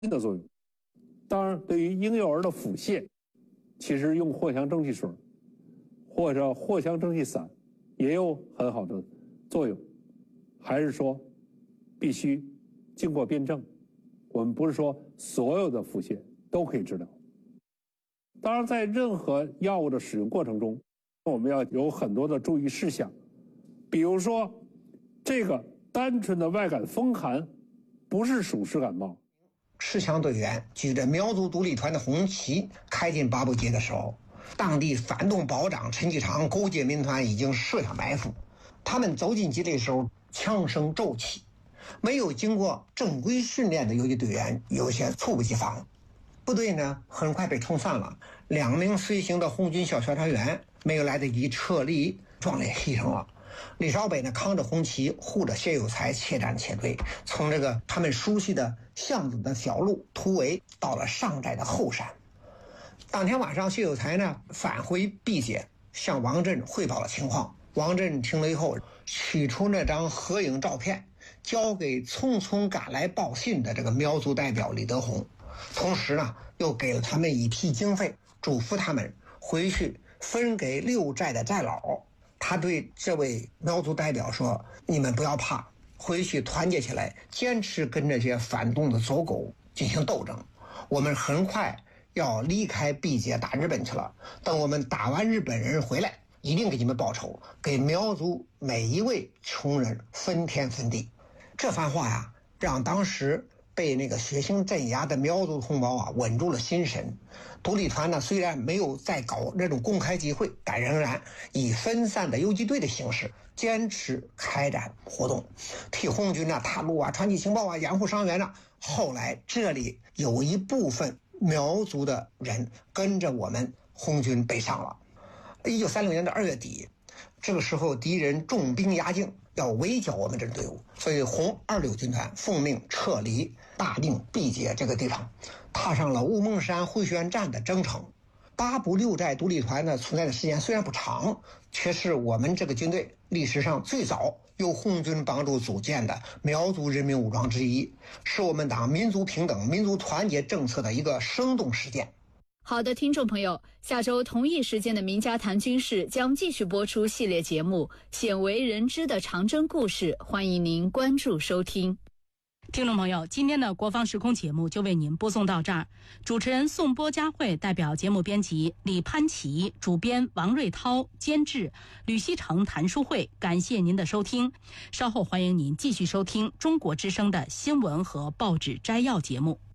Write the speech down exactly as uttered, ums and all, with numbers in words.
的作用。当然，对于婴幼儿的腹泻，其实用藿香正气水或者藿香正气散也有很好的作用。还是说，必须经过辩证，我们不是说所有的腹泻都可以治疗。当然，在任何药物的使用过程中，我们要有很多的注意事项，比如说，这个单纯的外感风寒不是属实感冒。 持枪队员举着苗族独立团的红旗开进八步街的时候，当地反动保长陈继常勾结民团已经设下埋伏。他们走进基地的时候，枪声骤起，没有经过正规训练的游击队员有些猝不及防。部队呢很快被冲散了，两名随行的红军小消防员没有来得及撤离，壮烈牺牲了。李少北呢扛着红旗，护着谢有才，且战且退，从这个他们熟悉的巷子的小路突围到了上寨的后山。当天晚上，谢有才呢返回毕节，向王震汇报了情况。王震听了以后，取出那张合影照片，交给匆匆赶来报信的这个苗族代表李德宏，同时呢又给了他们一批经费，嘱咐他们回去分给六寨的寨老。他对这位苗族代表说，你们不要怕，回去团结起来，坚持跟这些反动的走狗进行斗争。我们很快要离开毕节打日本去了，等我们打完日本人回来，一定给你们报仇，给苗族每一位穷人分天分地。这番话呀，让当时被那个血腥镇压的苗族同胞啊稳住了心神。独立团呢虽然没有再搞那种公开集会，但仍然以分散的游击队的形式坚持开展活动，替红军啊探路啊、传递情报啊、掩护伤员啊。后来这里有一部分苗族的人跟着我们红军北上了。一九三六年的二月底，这个时候敌人重兵压境，要围剿我们这支队伍，所以红二六军团奉命撤离大定毕节这个地方，踏上了乌蒙山会宣站的征程。八部六寨独立团呢存在的时间虽然不长，却是我们这个军队历史上最早由红军帮助组建的苗族人民武装之一，是我们党民族平等、民族团结政策的一个生动实践。 好的，听众朋友，下周同一时间的名家谈军事将继续播出系列节目《鲜为人知的长征故事》，欢迎您关注收听。 听众朋友，今天的国防时空节目就为您播送到这儿。主持人宋波佳慧代表节目编辑李潘琪，主编王瑞涛，监制吕希成、谭淑慧，感谢您的收听。稍后欢迎您继续收听中国之声的新闻和报纸摘要节目。